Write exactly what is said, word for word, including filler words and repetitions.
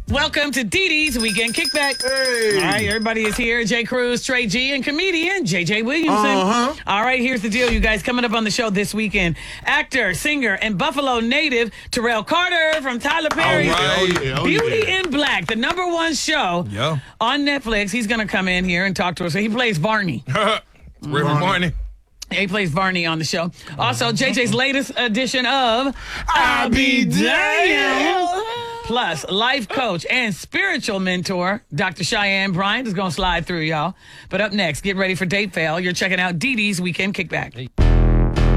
Welcome to Dee Dee's Weekend Kickback. Hey. All right, everybody is here. Jay Cruz, Trey G, and comedian J J Williamson. Uh-huh. All right, here's the deal, you guys. Coming up on the show this weekend, actor, singer, and Buffalo native Terrell Carter from Tyler Perry's All right. Oh, yeah. Oh, Beauty yeah. in Black, the number one show Yeah. on Netflix. He's going to come in here and talk to us. He plays Barney. River Barney. He plays Barney on the show. Also, J J's latest edition of I Be Damned. Plus, life coach and spiritual mentor, Doctor Cheyenne Bryant, is going to slide through, y'all. But up next, get ready for Date Fail. You're checking out Dee Dee's Weekend Kickback.